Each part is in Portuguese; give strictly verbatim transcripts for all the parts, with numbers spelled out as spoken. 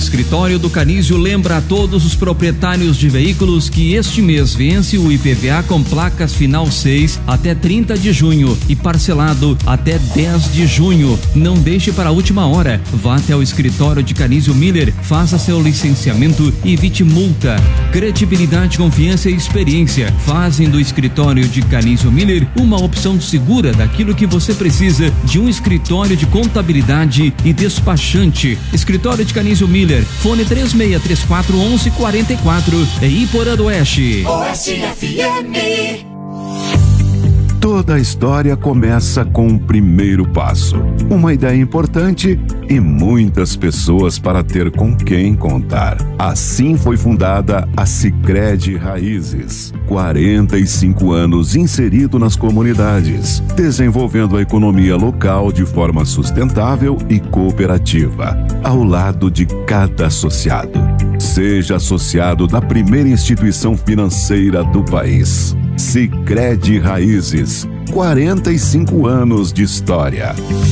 escritório do Canísio lembra a todos os proprietários de veículos que este mês vence o I P V A com placas final seis até trinta de junho e parcelado até dez de junho. Não deixe para a última hora. Vá até o escritório de Canísio Miller, faça seu licenciamento e evite multa. Credibilidade, confiança e experiência fazem do escritório de Canísio Miller uma opção segura daquilo que você precisa de um escritório de contabilidade e despachante. Escritório de Canísio Miller, fone três seis três quatro, onze, quarenta e quatro, em Iporã do Oeste. Oeste F M. Toda a história começa com o primeiro passo, uma ideia importante e muitas pessoas para ter com quem contar. Assim foi fundada a Sicredi Raízes. quarenta e cinco anos inserido nas comunidades, desenvolvendo a economia local de forma sustentável e cooperativa, ao lado de cada associado. Seja associado da primeira instituição financeira do país. Sicredi Raízes, quarenta e cinco anos de história.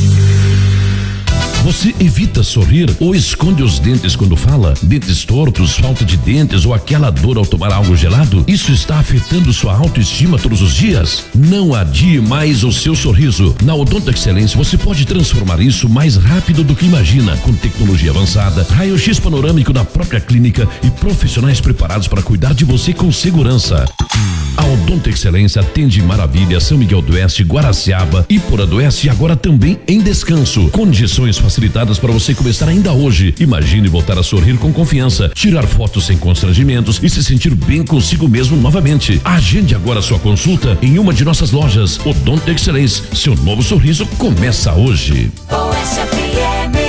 Você evita sorrir ou esconde os dentes quando fala? Dentes tortos, falta de dentes ou aquela dor ao tomar algo gelado? Isso está afetando sua autoestima todos os dias? Não adie mais o seu sorriso. Na Odonto Excelência você pode transformar isso mais rápido do que imagina, com tecnologia avançada, raio-x panorâmico na própria clínica e profissionais preparados para cuidar de você com segurança. A Odonto Excelência atende Maravilha, São Miguel do Oeste, Guaraciaba, Iporã do Oeste e agora também em Descanso. Condições facilitadas para você começar ainda hoje. Imagine voltar a sorrir com confiança, tirar fotos sem constrangimentos e se sentir bem consigo mesmo novamente. Agende agora sua consulta em uma de nossas lojas. Odonto Excelência, seu novo sorriso começa hoje. Oeste F M.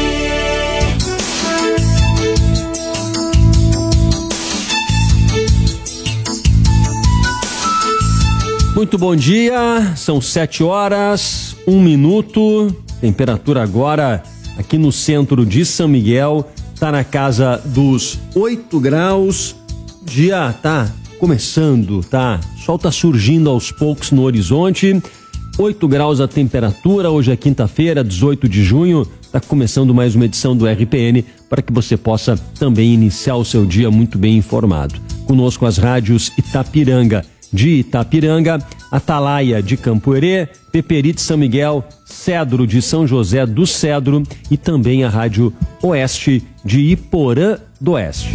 Muito bom dia, são sete horas, um minuto, temperatura agora aqui no centro de São Miguel, tá na casa dos oito graus, dia tá começando, tá? O sol tá surgindo aos poucos no horizonte, oito graus a temperatura, hoje é quinta-feira, dezoito de junho, tá começando mais uma edição do R P N para que você possa também iniciar o seu dia muito bem informado. Conosco as rádios Itapiranga de Itapiranga, Atalaia de Campoerê, Peperi de São Miguel, Cedro de São José do Cedro e também a Rádio Oeste de Iporã do Oeste.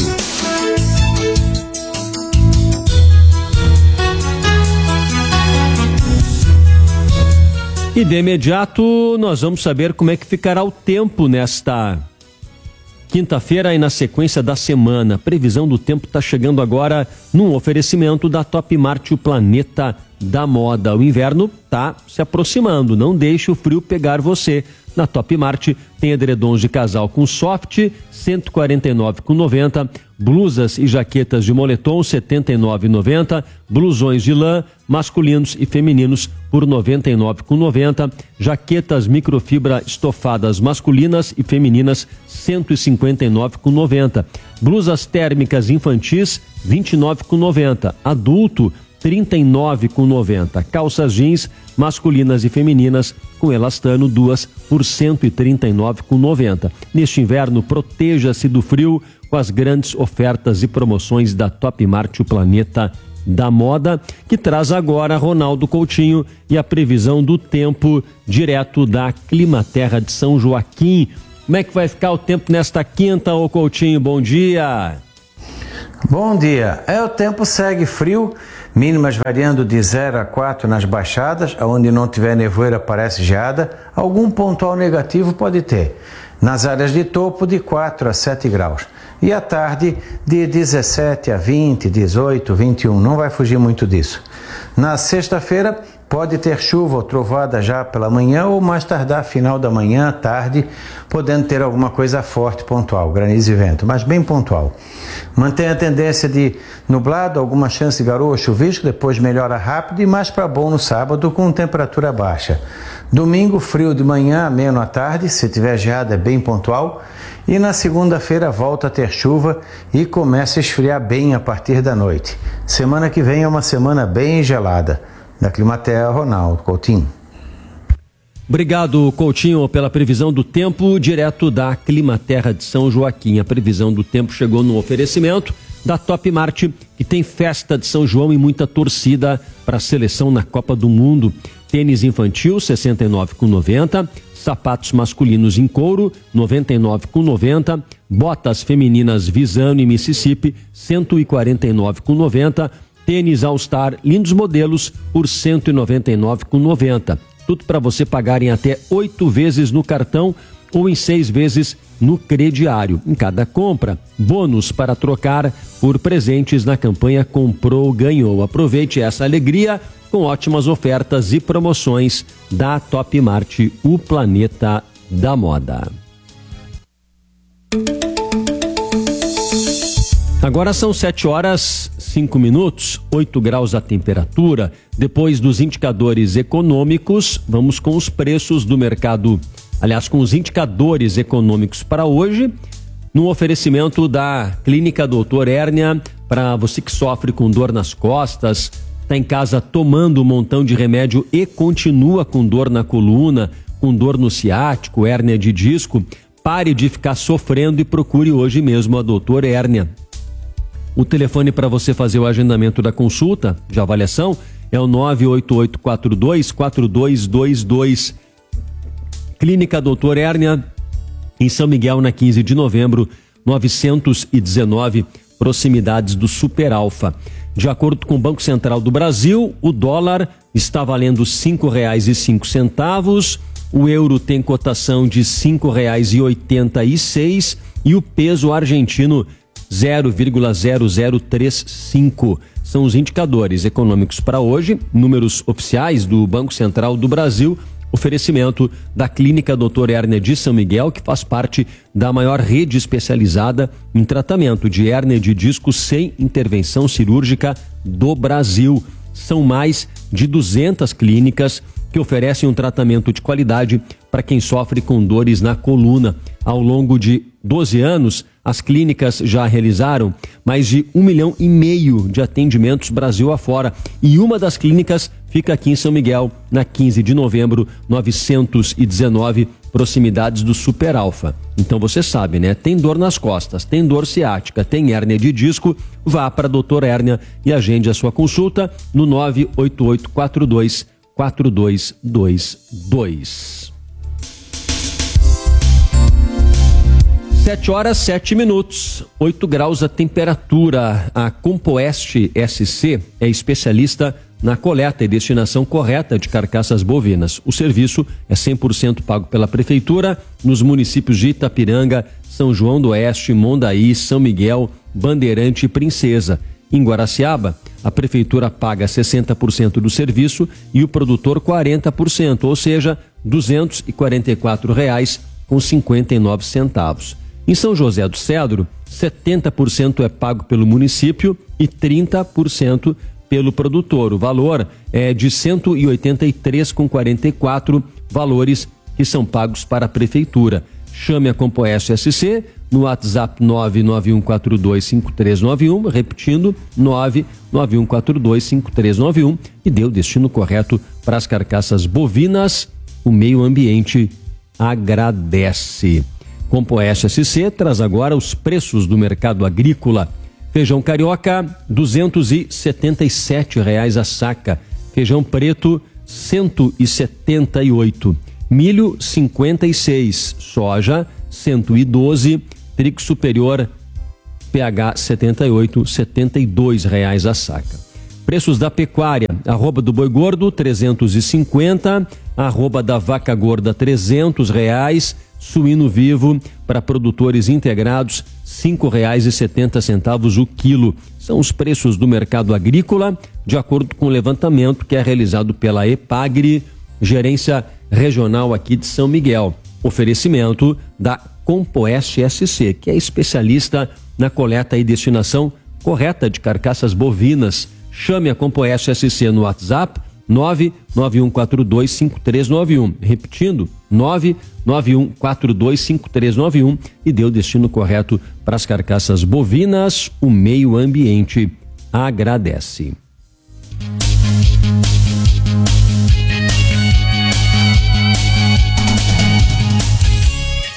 E de imediato nós vamos saber como é que ficará o tempo nesta quinta-feira e na sequência da semana. A previsão do tempo está chegando agora num oferecimento da Top Mart, o planeta da moda. O inverno está se aproximando, não deixe o frio pegar você. Na Top Mart tem edredons de casal com soft, cento e quarenta e nove reais e noventa centavos, blusas e jaquetas de moletom, setenta e nove reais e noventa centavos, blusões de lã masculinos e femininos por noventa e nove reais e noventa centavos, jaquetas microfibra estofadas masculinas e femininas, cento e cinquenta e nove reais e noventa centavos, blusas térmicas infantis, vinte e nove reais e noventa centavos, adulto, trinta e nove reais e noventa centavos, calças jeans masculinas e femininas com elastano, duas por cento e trinta e nove reais e noventa centavos. Neste inverno, proteja-se do frio com as grandes ofertas e promoções da Top Mart, o planeta da moda, que traz agora Ronaldo Coutinho e a previsão do tempo direto da Climaterra de São Joaquim. Como é que vai ficar o tempo nesta quinta, ô Coutinho? Bom dia! Bom dia. É, o tempo segue frio, mínimas variando de zero a quatro nas baixadas, onde não tiver nevoeira parece geada, algum pontual negativo pode ter. Nas áreas de topo de quatro a sete graus. E à tarde de dezessete a vinte, dezoito, vinte e um, não vai fugir muito disso. Na sexta-feira pode ter chuva ou trovada já pela manhã ou mais tardar final da manhã, tarde, podendo ter alguma coisa forte, pontual, granizo e vento, mas bem pontual. Mantém a tendência de nublado, alguma chance de garoa, chuvisco, depois melhora rápido e mais para bom no sábado com temperatura baixa. Domingo, frio de manhã, ameno à tarde, se tiver geada é bem pontual. E na segunda-feira volta a ter chuva e começa a esfriar bem a partir da noite. Semana que vem é uma semana bem gelada. Da Climaterra, Ronaldo Coutinho. Obrigado, Coutinho, pela previsão do tempo, direto da Climaterra de São Joaquim. A previsão do tempo chegou no oferecimento da Top Mart, que tem festa de São João e muita torcida para a seleção na Copa do Mundo. Tênis infantil, sessenta e nove reais e noventa centavos. Sapatos masculinos em couro, noventa e nove reais e noventa centavos. Botas femininas Visano e Mississippi, cento e quarenta e nove reais e noventa centavos. Tênis All-Star, lindos modelos, por cento e noventa e nove reais e noventa centavos. Tudo para você pagar em até oito vezes no cartão ou em seis vezes no crediário. Em cada compra, bônus para trocar por presentes na campanha Comprou, Ganhou. Aproveite essa alegria com ótimas ofertas e promoções da Top Mart, o planeta da moda. Agora são sete horas, cinco minutos, oito graus a temperatura. Depois dos indicadores econômicos, vamos com os preços do mercado. Aliás, com os indicadores econômicos para hoje, no oferecimento da Clínica Doutor Hérnia, para você que sofre com dor nas costas, está em casa tomando um montão de remédio e continua com dor na coluna, com dor no ciático, hérnia de disco, pare de ficar sofrendo e procure hoje mesmo a Doutor Hérnia. O telefone para você fazer o agendamento da consulta de avaliação é o nove oito oito quatro dois quatro dois dois dois. Clínica Doutor Hérnia, em São Miguel, na quinze de novembro, novecentos e dezenove, proximidades do Super Alfa. De acordo com o Banco Central do Brasil, o dólar está valendo cinco reais e cinco centavos, o euro tem cotação de cinco reais e oitenta e seis e o peso argentino zero vírgula zero zero três cinco. São os indicadores econômicos para hoje, números oficiais do Banco Central do Brasil, oferecimento da Clínica Doutor Hérnia de São Miguel, que faz parte da maior rede especializada em tratamento de hérnia de disco sem intervenção cirúrgica do Brasil. São mais de duzentas clínicas que oferecem um tratamento de qualidade para quem sofre com dores na coluna. Ao longo de doze anos, as clínicas já realizaram mais de um milhão e meio de atendimentos Brasil afora. E uma das clínicas fica aqui em São Miguel, na quinze de novembro, novecentos e dezenove, proximidades do Super Alfa. Então você sabe, né? Tem dor nas costas, tem dor ciática, tem hérnia de disco, vá para a Doutor Hérnia e agende a sua consulta no nove oito oito quatro dois quatro dois dois dois. Sete horas, sete minutos, oito graus a temperatura. A Compoeste S C é especialista na coleta e destinação correta de carcaças bovinas. O serviço é cem por cento pago pela Prefeitura nos municípios de Itapiranga, São João do Oeste, Mondaí, São Miguel, Bandeirante e Princesa. Em Guaraciaba, a Prefeitura paga sessenta por cento do serviço e o produtor quarenta por cento, ou seja, duzentos e quarenta e quatro reais com cinquenta e nove centavos. Em São José do Cedro, setenta por cento é pago pelo município e trinta por cento pelo produtor. O valor é de cento e oitenta e três reais com quarenta e quatro centavos, valores que são pagos para a Prefeitura. Chame a Compoeste S C no WhatsApp nove nove um quatro dois cinco três nove um, repetindo, nove nove um quatro dois cinco três nove um, e dê o destino correto para as carcaças bovinas. O meio ambiente agradece. Compoeste S C traz agora os preços do mercado agrícola. Feijão carioca, duzentos e setenta e sete reais a saca. Feijão preto, cento e setenta e oito. Milho, cinquenta e seis. Soja, cento e doze. Trigo superior, P H setenta e oito, setenta e dois reais a saca. Preços da pecuária: arroba do boi gordo, trezentos e cinquenta. Arroba da vaca gorda, trezentos reais. Suíno vivo para produtores integrados, cinco reais e setenta centavos o quilo. São os preços do mercado agrícola, de acordo com o levantamento que é realizado pela EPAGRE, gerência regional aqui de São Miguel. Oferecimento da Compoeste S C, que é especialista na coleta e destinação correta de carcaças bovinas. Chame a Compoeste S C no WhatsApp nove nove um quatro dois cinco três nove um, repetindo, nove nove um quatro dois cinco três nove um, e dê o destino correto para as carcaças bovinas. O meio ambiente agradece.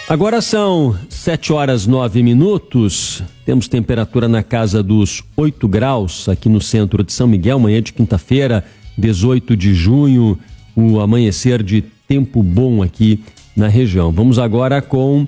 Agora são sete horas nove minutos, temos temperatura na casa dos oito graus aqui no centro de São Miguel, manhã de quinta-feira, dezoito de junho, o amanhecer de tempo bom aqui na região. Vamos agora com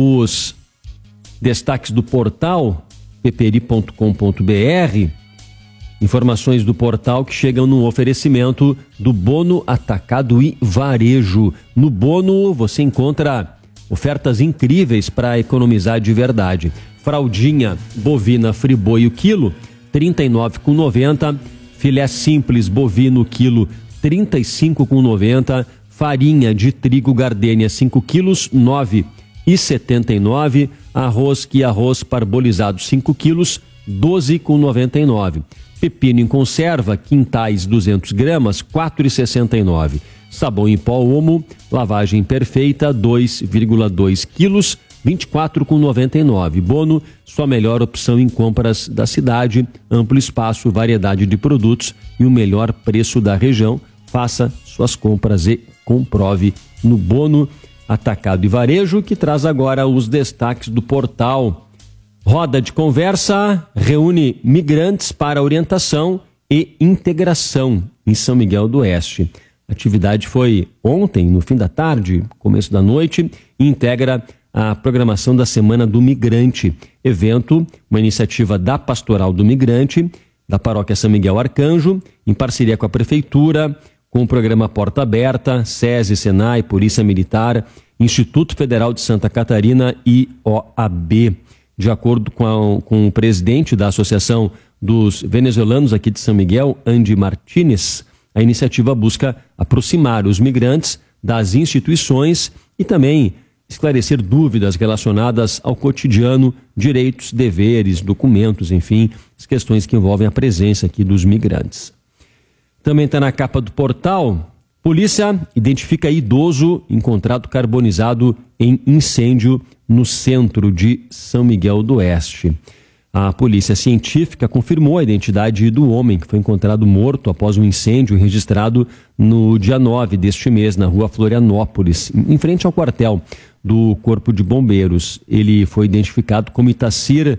os destaques do portal peperi ponto com ponto br, informações do portal que chegam no oferecimento do Bono Atacado e Varejo. No Bono você encontra ofertas incríveis para economizar de verdade. Fraldinha bovina Friboi o quilo, trinta e nove reais e noventa centavos. Filé simples bovino quilo, trinta e cinco reais e noventa centavos. Farinha de trigo Gardênia cinco quilos, nove reais e setenta e nove centavos. Arroz que arroz parbolizado cinco quilos, doze reais e noventa e nove centavos. Pepino em conserva, quintais duzentas gramas, quatro reais e sessenta e nove centavos. Sabão em pó Omo, lavagem perfeita, dois vírgula dois quilos, vinte e quatro reais e noventa e nove centavos. Bono, sua melhor opção em compras da cidade, amplo espaço, variedade de produtos e o melhor preço da região. Faça suas compras e comprove no Bono Atacado e Varejo, que traz agora os destaques do portal. Roda de conversa reúne migrantes para orientação e integração em São Miguel do Oeste. A atividade foi ontem, no fim da tarde, começo da noite, e integra a programação da Semana do Migrante, evento, uma iniciativa da Pastoral do Migrante, da Paróquia São Miguel Arcanjo, em parceria com a Prefeitura, com o programa Porta Aberta, SESI, Senai, Polícia Militar, Instituto Federal de Santa Catarina e O A B. De acordo com, a, com o presidente da Associação dos Venezuelanos aqui de São Miguel, Andy Martinez, a iniciativa busca aproximar os migrantes das instituições e também esclarecer dúvidas relacionadas ao cotidiano, direitos, deveres, documentos, enfim, as questões que envolvem a presença aqui dos migrantes. Também está na capa do portal, polícia identifica idoso encontrado carbonizado em incêndio no centro de São Miguel do Oeste. A polícia científica confirmou a identidade do homem que foi encontrado morto após um incêndio registrado no dia nove deste mês, na rua Florianópolis, em frente ao quartel do Corpo de Bombeiros. Ele foi identificado como Itacir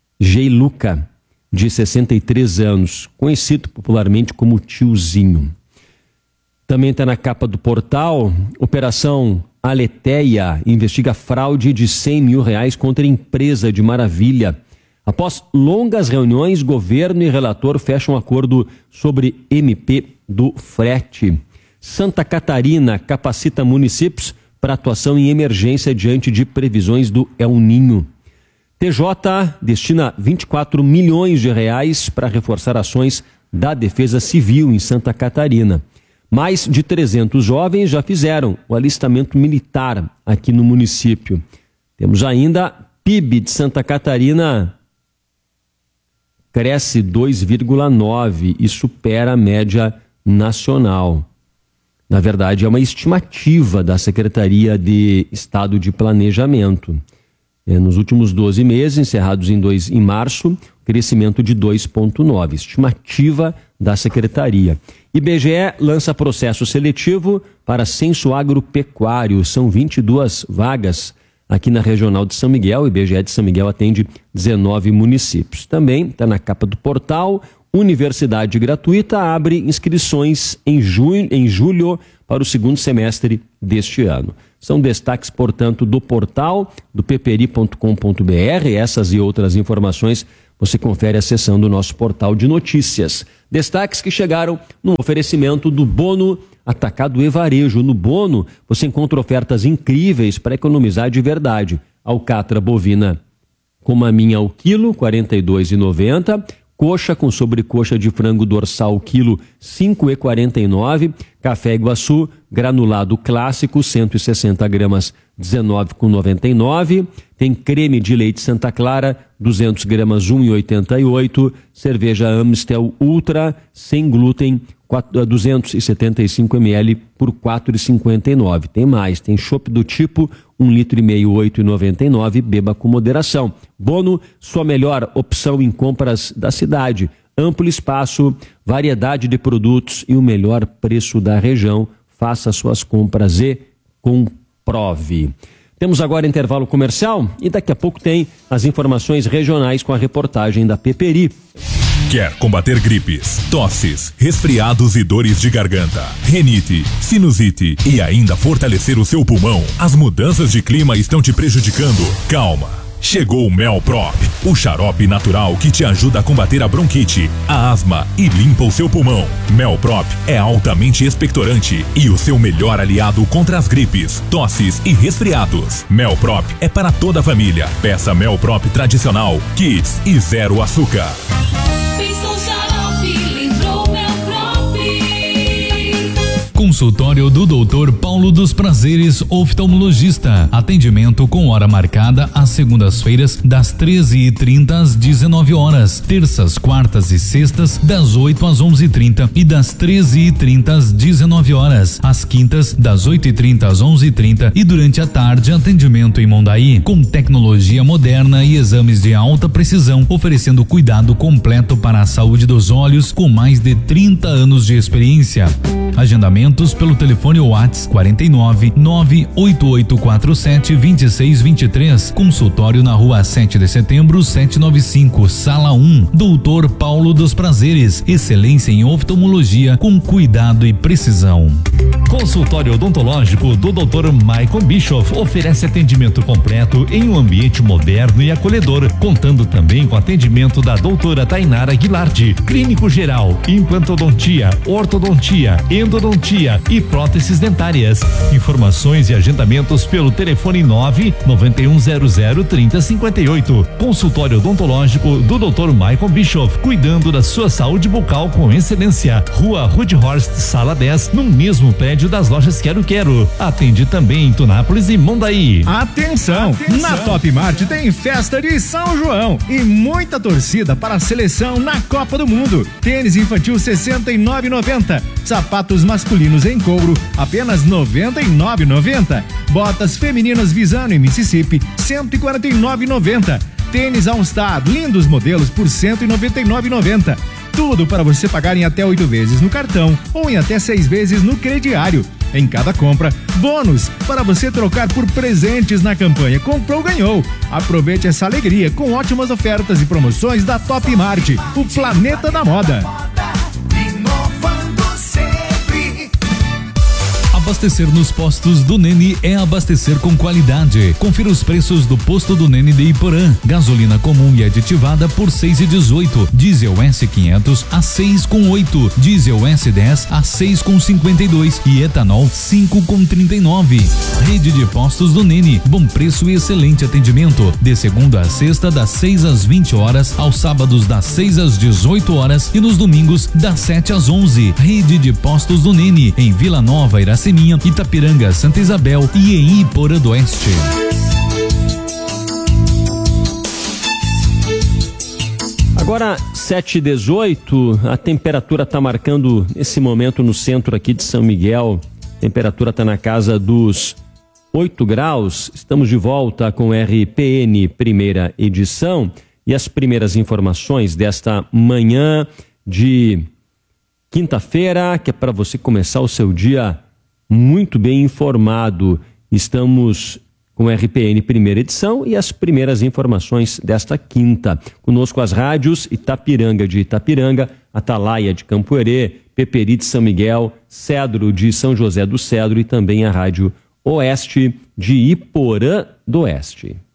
Geiluca, de sessenta e três anos, conhecido popularmente como Tiozinho. Também está na capa do portal, Operação Aleteia investiga fraude de cem mil reais contra a empresa de Maravilha. Após longas reuniões, governo e relator fecham um acordo sobre M P do frete. Santa Catarina capacita municípios para atuação em emergência diante de previsões do El Ninho. T J destina vinte e quatro milhões de reais para reforçar ações da Defesa Civil em Santa Catarina. Mais de trezentos jovens já fizeram o alistamento militar aqui no município. Temos ainda P I B de Santa Catarina cresce dois vírgula nove e supera a média nacional. Na verdade, é uma estimativa da Secretaria de Estado de Planejamento. É, nos últimos doze meses, encerrados em, dois, em março, crescimento de dois vírgula nove, estimativa da Secretaria. I B G E lança processo seletivo para censo agropecuário. São vinte e duas vagas aqui na Regional de São Miguel. O I B G E de São Miguel atende dezenove municípios. Também está na capa do portal, Universidade Gratuita abre inscrições em junho, em julho para o segundo semestre deste ano. São destaques, portanto, do portal do peperi ponto com ponto br. Essas e outras informações você confere acessando o nosso portal de notícias. Destaques que chegaram no oferecimento do Bono Atacado e Varejo. No Bono, você encontra ofertas incríveis para economizar de verdade. Alcatra bovina com maminha ao quilo, quarenta e dois reais e noventa centavos. Coxa com sobrecoxa de frango dorsal quilo, cinco reais e quarenta e nove centavos. Café Iguaçu granulado clássico, cento e sessenta gramas, dezenove reais e noventa e nove centavos. Tem creme de leite Santa Clara, duzentas gramas, um real e oitenta e oito centavos. Cerveja Amstel Ultra, sem glúten, duzentos e setenta e cinco mililitros por quatro reais e cinquenta e nove centavos. Tem mais, tem chopp do tipo, um litro e meio, oito reais e noventa e nove centavos. Beba com moderação. Bono, sua melhor opção em compras da cidade. Amplo espaço, variedade de produtos e o melhor preço da região. Faça suas compras e comprove. Temos agora intervalo comercial e daqui a pouco tem as informações regionais com a reportagem da Peperi. Quer combater gripes, tosses, resfriados e dores de garganta, rinite, sinusite e ainda fortalecer o seu pulmão? As mudanças de clima estão te prejudicando? Calma! Chegou o Melprop, o xarope natural que te ajuda a combater a bronquite, a asma e limpa o seu pulmão. Melprop é altamente expectorante e o seu melhor aliado contra as gripes, tosses e resfriados. Melprop é para toda a família. Peça Melprop tradicional, Kids e zero açúcar. Consultório do doutor Paulo dos Prazeres, oftalmologista. Atendimento com hora marcada às segundas-feiras, das treze e trinta às dezenove horas. Terças, quartas e sextas, das oito às onze e trinta e das treze e trinta às dezenove horas. Às quintas, das oito e trinta às onze e trinta e durante a tarde, atendimento em Mondaí, com tecnologia moderna e exames de alta precisão, oferecendo cuidado completo para a saúde dos olhos, com mais de trinta anos de experiência. Agendamentos pelo telefone WhatsApp quarenta e nove, nove oito oito quatro sete, dois seis dois três. Consultório na rua sete de setembro, setecentos e noventa e cinco, sala um. doutor Paulo dos Prazeres. Excelência em oftalmologia com cuidado e precisão. Consultório odontológico do doutor Michael Bischoff oferece atendimento completo em um ambiente moderno e acolhedor, contando também com atendimento da doutora Tainara Guilardi, clínico geral, implantodontia, ortodontia, endodontia e próteses dentárias. Informações e agendamentos pelo telefone nove nove um zero zero trinta cinquenta e oito. Consultório odontológico do doutor Michael Bischoff, cuidando da sua saúde bucal com excelência. Rua Rudhorst, sala dez, no mesmo prédio das lojas Quero Quero. Atende também em Tunápolis e Mondaí. Atenção! Atenção! Na Top Mart tem festa de São João e muita torcida para a seleção na Copa do Mundo. Tênis infantil sessenta e nove reais e noventa centavos. Sapatos masculinos em couro apenas noventa e nove reais e noventa centavos. Botas femininas Visano e Mississippi cento e quarenta e nove reais e noventa centavos. Tênis All Star, lindos modelos por cento e noventa e nove reais e noventa centavos. Tudo para você pagar em até oito vezes no cartão ou em até seis vezes no crediário. Em cada compra, bônus para você trocar por presentes na campanha Comprou, Ganhou. Aproveite essa alegria com ótimas ofertas e promoções da Top Mart, o planeta da moda. Abastecer nos postos do Nene é abastecer com qualidade. Confira os preços do posto do Nene de Iporã. Gasolina comum e aditivada por seis e dezoito. Diesel S quinhentos a seis com oito. Diesel S dez a seis com cinquenta e dois e etanol cinco com trinta e nove. Rede de postos do Nene. Bom preço e excelente atendimento. De segunda a sexta das seis às vinte horas, aos sábados das seis às dezoito horas e nos domingos das sete às onze. Rede de postos do Nene em Vila Nova, Iracema, Itapiranga, Santa Isabel e em Iporã do Oeste. Agora sete e dezoito, a temperatura está marcando esse momento no centro aqui de São Miguel. A temperatura está na casa dos oito graus. Estamos de volta com R P N primeira edição e as primeiras informações desta manhã de quinta-feira, que é para você começar o seu dia muito bem informado. Estamos com R P N primeira edição e as primeiras informações desta quinta. Conosco as rádios Itapiranga de Itapiranga, Atalaia de Campoerê, Peperi de São Miguel, Cedro de São José do Cedro e também a rádio Oeste de Iporã do Oeste.